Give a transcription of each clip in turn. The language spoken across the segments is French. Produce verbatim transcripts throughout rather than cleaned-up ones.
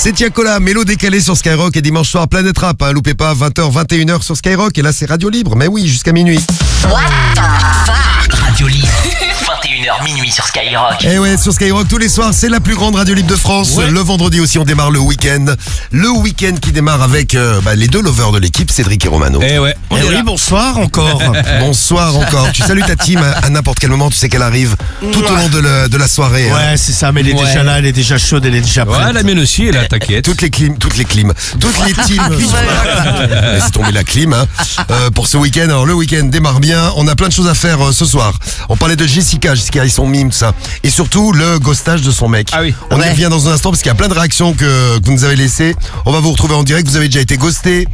C'est Tiakola, mélo décalé sur Skyrock et dimanche soir Planète Rap, hein, loupez pas, vingt heures, vingt et une heures sur Skyrock et là c'est Radio Libre, mais oui, jusqu'à minuit. What the fuck? Radio Libre, vingt et une heures minuit sur Skyrock. Et ouais, sur Skyrock tous les soirs, c'est la plus grande radio libre de France. Ouais. Le vendredi aussi, on démarre le week-end. Le week-end qui démarre avec euh, bah, les deux lovers de l'équipe, Cédric et Romano. Eh ouais. Et oui, bonsoir encore. Bonsoir encore. Tu salues ta team à, à n'importe quel moment, tu sais qu'elle arrive tout au long de, le, de la soirée. Ouais, hein. C'est ça, mais elle est ouais. déjà là, elle est déjà chaude, elle est déjà prête. Ouais, la mienne aussi, elle a t'inquiète. Toutes les clims, toutes les clims, toutes les teams. Laisse tomber la clim. Hein. Euh, pour ce week-end, alors le week-end démarre bien. On a plein de choses à faire euh, ce soir. On parlait de Jessica, Jessica et son mime, tout ça. Et surtout, le ghostage de son mec. Ah oui. On ouais. y revient dans un instant parce qu'il y a plein de réactions que, que vous nous avez laissées. On va vous retrouver en direct. Vous avez déjà été ghosté.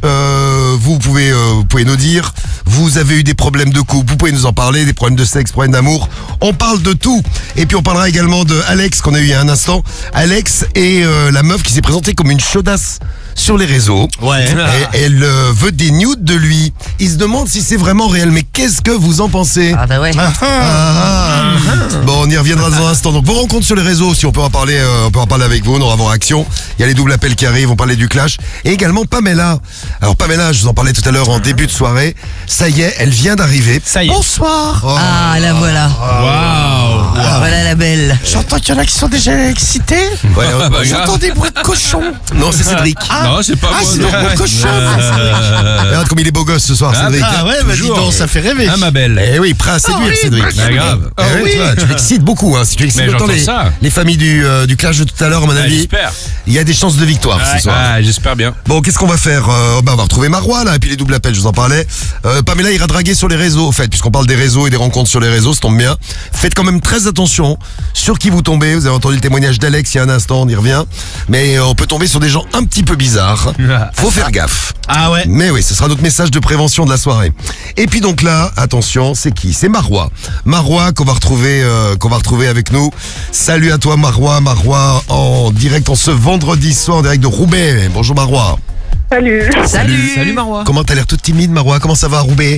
Euh, vous pouvez, euh, vous pouvez nous dire. Vous avez eu des problèmes de couple. Vous pouvez nous en parler. Des problèmes de sexe, problèmes d'amour. On parle de tout. Et puis on parlera également de Alex qu'on a eu il y a un instant. Alex est euh, la meuf qui s'est présentée comme une chaudasse sur les réseaux. Ouais. Et elle euh, veut des nudes de lui. Il se demande si c'est vraiment réel. Mais qu'est-ce que vous en pensez? Ah bah ouais. Ah, ah, ah. Bon, on y reviendra dans un instant. Donc vos rencontres sur les réseaux, si on peut en parler, euh, on peut en parler avec vous. On aura vos réactions. Il y a les doubles appels qui arrivent. On parlait du clash. Et également Pamela. Alors Pamela, je vous en parlais tout à l'heure en début de soirée. Ça y est, elle vient d'arriver. Ça y est. Bonsoir. Oh. Ah, la voilà. Waouh. Wow. Ah, voilà la belle. J'entends qu'il y en a qui sont déjà excités. Ouais, ah bah, j'entends des bruits de cochon. Non, c'est Cédric. Ah. Non, c'est pas ah, moi. c'est donc mon cochon. Euh... Regarde comme il est beau gosse ce soir, ah, Cédric. Ah ouais, bah dis donc, ça fait rêver. Ah ma belle. Eh oui, prêt à séduire, oh, oui, Cédric. Bah, grave. Eh oui, oui. tu vois, tu l'excites beaucoup, hein. Si tu excites Mais autant les, ça. les familles du, euh, du clash de tout à l'heure, à mon Ah, avis, j'espère. il y a des chances de victoire Ah, ce soir. ah, j'espère bien. Bon, qu'est-ce qu'on va faire euh, bah, on va retrouver Marois là, et puis les doubles appels, je vous en parlais. Euh, Pamela ira draguer sur les réseaux, en fait, puisqu'on parle des réseaux et des rencontres sur les réseaux, ça tombe bien. Faites quand même très attention sur qui vous tombez. Vous avez entendu le témoignage d'Alex il y a un instant, on y revient. Mais euh, on peut tomber sur des gens un petit peu bizarres. Faut faire gaffe. Ah ouais. Mais oui, ce sera notre message de prévention de la soirée. Et puis donc là, attention, c'est qui? C'est Marois. Marois qu'on va retrouver, euh, qu'on va retrouver avec nous. Salut à toi Marois, Marois en direct en ce vendredi soir en direct de Roubaix. Bonjour Marois. Salut. Salut. Salut Marois. Comment t'as l'air toute timide Marois? Comment ça va à Roubaix?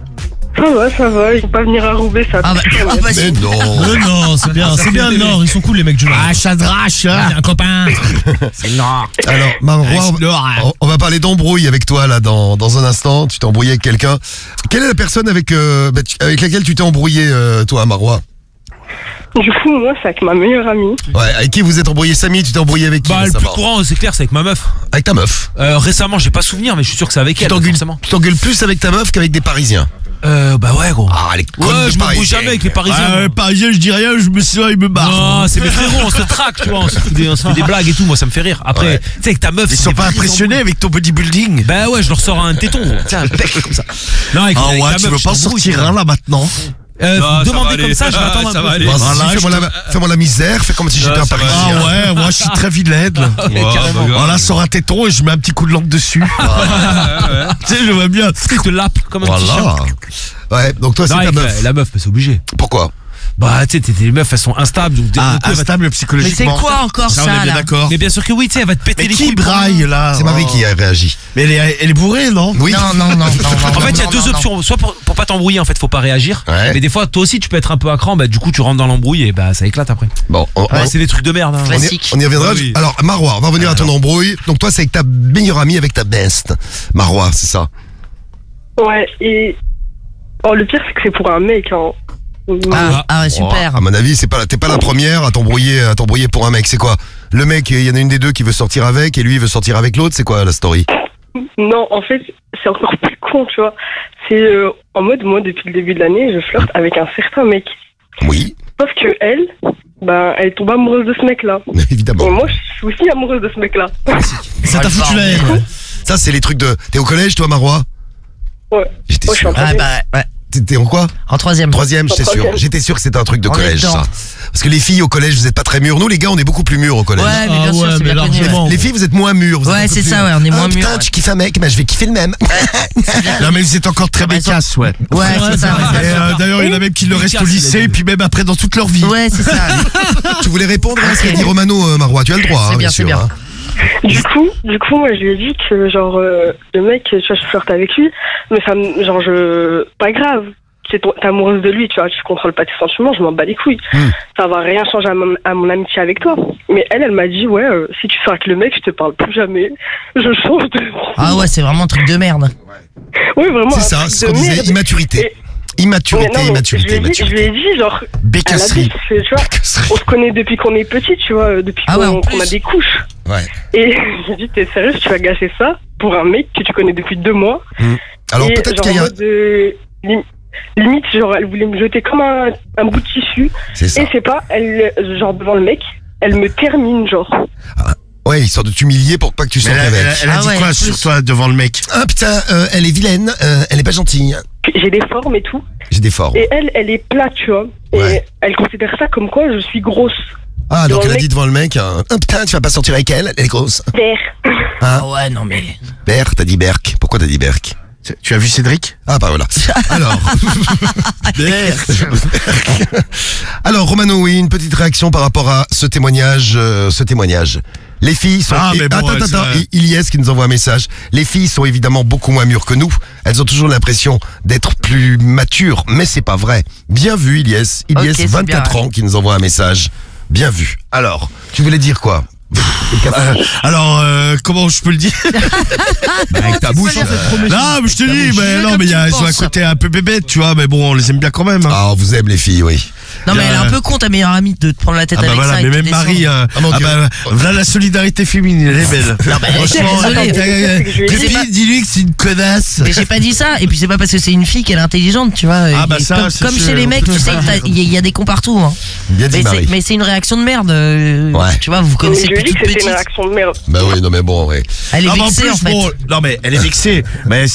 Ça va, ça va, ils vont pas venir à Roubaix, ça. Ah bah, ah bah Mais non. Euh, non, c'est bien, c'est bien le Nord, ils sont cool les mecs du Nord. Ah, chadrache, hein. Un copain. C'est le Nord. Alors Marois, on, on va parler d'embrouille avec toi là dans, dans un instant. Tu t'es embrouillé avec quelqu'un. Quelle est la personne avec, euh, bah, tu, avec laquelle tu t'es embrouillé euh, toi Marois? Du coup, moi, c'est avec ma meilleure amie. Ouais, avec qui vous êtes embrouillé? Samy, tu t'es embrouillé avec qui? Bah, le plus récemment courant, c'est clair, c'est avec ma meuf. Avec ta meuf. Euh, récemment, j'ai pas souvenir, mais je suis sûr que c'est avec Tu elle. t'engueules, forcément. tu t'engueules plus avec ta meuf qu'avec des Parisiens. Euh, bah ouais, gros. Ah, les connes Ouais, de je me brouille Parisiens. jamais avec les Parisiens. Ah, moi. parisien, je dis rien, je me suis il me barre. Non, c'est mes frérots, on se traque, tu vois, on se fait des, on se fait des blagues et tout, moi ça me fait rire. Après, Ouais. tu sais, avec ta meuf, Ils c'est sont des pas vrais impressionnés embrouilles. avec ton bodybuilding. Bah ouais, je leur sors un téton, gros. Tiens, un bec comme ça. Non, avec, Ah avec ouais, ta tu meuf, veux je pas t'embrouille, sortir tu vois. un là maintenant? Euh, Non, ça va demandez aller. comme ça, je vais Ah, attendre ça un va peu. aller. Vas-y, Voilà, fais-moi, je la, fais-moi la misère, fais comme si j'étais Ah, un ça va Parisien. Ah ouais, moi je suis très vilaine. là. Ouais, carrément. bah, Voilà, sort un téton et je mets un petit coup de lampe dessus. Tu sais, je vois bien. Il te lappe comme un petit chien. Voilà. Ouais, donc toi c'est Non, ta avec meuf. la, la meuf, bah, c'est obligé. Pourquoi? Bah, tu sais, t'es- les meufs, elles sont instables. Donc, Ah, donc, elle va te- instable Mais c'est psychologiquement. quoi encore Ça, ça, on est bien là? d'accord. Mais bien sûr que oui, tu sais, elle va te péter Mais les qui couilles. braille là? C'est Marie Oh. qui a réagi. Mais elle est, elle est bourrée, non? Oui. Non, non, non, non, non. En fait, il y a non, deux non, options. Soit pour, pour pas t'embrouiller, en fait, faut pas réagir. Ouais. Mais des fois, toi aussi, tu peux être un peu à cran. Bah, du coup, tu rentres dans l'embrouille et bah, ça éclate après. Bon, on, Ouais, on- c'est des trucs de merde. Hein. on y, Classique. on y reviendra. Ah oui. Alors Marois, on va revenir à ton embrouille. Donc toi c'est avec ta meilleure amie, avec ta best. Marois, c'est ça. Ouais, et. Oh, le pire, c'est que c'est pour un mec, hein. Ah, ah ouais, super. Oh, à mon avis, c'est pas, t'es pas la première à t'embrouiller, à t'embrouiller pour un mec. C'est quoi? Le mec, il y en a une des deux qui veut sortir avec et lui il veut sortir avec l'autre. C'est quoi la story? Non, en fait, c'est encore plus con, tu vois. C'est euh, en mode, moi, depuis le début de l'année, je flirte avec un certain mec. Oui, Sauf que elle, ben, elle tombe amoureuse de ce mec-là. évidemment. Et moi, je suis aussi amoureuse de ce mec-là. Ça t'a foutu la haine. Ça c'est les trucs de. T'es au collège toi, Marois? Ouais. J'étais Moi, je suis sûr. en Ah troisième. bah, ouais. T'es t'es en quoi? En troisième. Troisième, j'étais En sûr. troisième. J'étais sûr que c'était un truc de On est collège, dedans. ça. Parce que les filles au collège, vous êtes pas très mûrs. Nous, les gars, on est beaucoup plus mûrs au collège. Ouais, mais bien Ah sûr, ouais, c'est mais bien connu. largement. Ouais. Les filles, vous êtes moins mûrs. vous êtes Ouais, un peu c'est plus- ça, ouais, on est Ah, moins putain, mûrs, tu kiffes un mec, bah je vais kiffer le même. Non, mais vous êtes encore très Ah bah, ils sont- bécasse, ouais. Ouais, c'est ça. Et, euh, D'ailleurs, il y en a même qui le restent au lycée et puis même après dans toute leur vie. Ouais, c'est ça. Tu voulais répondre à ce qu'a Ok. dit Romano, euh, Marois. Tu as le droit, C'est hein, bien, c'est sûr. bien. hein. Du coup, du coup, moi, je lui ai dit que, genre, euh, le mec, tu vois, je flirte avec lui, mais ça me, genre, je, pas grave, t'es ton- t'es amoureuse de lui, tu vois, tu contrôles pas tes sentiments, je m'en bats les couilles. Mm. Ça va rien changer à mon, à mon amitié avec toi. Mais elle, elle m'a dit, ouais, euh, si tu sors avec le mec, je te parle plus jamais. Je change de. Ah ouais, c'est vraiment un truc de merde. Oui, vraiment. C'est un ça, truc c'est ce de qu'on disait, merde. immaturité. Et- Immaturité, Mais non, mais immaturité, je lui ai dit, je immaturité. lui ai dit, genre, Bécasserie. à la bise, tu vois, on se connaît depuis qu'on est petit, tu vois, euh, depuis Ah ouais, qu'on en qu'on a plus. des couches. Ouais. Et j'ai dit, t'es sérieuse, tu vas gâcher ça pour un mec que tu connais depuis deux mois. Alors Et peut-être genre, qu'il y en a... mode, euh, lim- limite, genre, elle voulait me jeter comme un, un bout de tissu. C'est ça. Et c'est pas, elle, genre, devant le mec, elle me termine, genre. Ouais, histoire de t'humilier pour pas que tu Mais sortes elle, avec. elle- elle a Ah dit ouais, en quoi plus. sur toi devant le mec? Ah putain, euh, elle est vilaine, euh, elle est pas gentille. J'ai des formes et tout. J'ai des formes. Et elle, elle est plate, tu vois. Et Ouais. elle considère ça comme quoi je suis grosse. Ah, donc devant elle le a mec. dit devant le mec, euh, ah putain, tu vas pas sortir avec elle, elle est grosse. Terre. Hein Ah ouais, non mais. Berk, t'as dit Berk. Pourquoi t'as dit Berk? Tu as vu Cédric? Ah bah voilà. Alors. Alors Romano, oui, une petite réaction par rapport à ce témoignage, euh, ce témoignage. Les filles sont... Ah, mais et- bon, attends, ouais, attends, c'est attends, vrai. I- Ilyes qui nous envoie un message. Les filles sont évidemment beaucoup moins mûres que nous. Elles ont toujours l'impression d'être plus matures, mais c'est pas vrai. Bien vu, Ilyes. Ilyes, Ok, c'est vingt-quatre bien, ans, qui nous envoie un message. Bien vu. Alors, tu voulais dire quoi? Euh, alors, euh, comment je peux le dire? Avec ta bouche. euh, Non, mais je te dis, mais Dis-le non, comme mais il y a tu ils ont un penses. côté un peu bébête, tu vois, mais bon, on les aime bien quand même. Hein. Ah, on vous aime les filles, oui. Non mais elle est un Euh, peu con ta meilleure amie de te prendre la tête Ah bah avec voilà, ça. et mais de te même descendre. Marie, euh, Ah, mon ah Dieu. bah, voilà la solidarité féminine, elle est belle. Non, bah, Franchement, désolée. euh, Je lui ai dit- Pépite, dis-lui que c'est une connasse. Mais j'ai pas dit ça. Et puis c'est pas parce que c'est une fille qu'elle est intelligente, tu vois. Ah, bah, Et ça, comme c'est comme sûr. chez les mecs, tu sais, t'as- il y, a- il y a des cons partout. Hein. Bien dit, Mais Marie. c'est, mais c'est une réaction de merde. euh, Ouais. Tu vois, vous vous Mais connaissez je lui ai depuis dit toute que c'était petite. une réaction de merde. Bah oui, non mais bon, ouais. Elle est Ah, bah, en vexée plus, en fait. bon, non mais elle est vexée, mais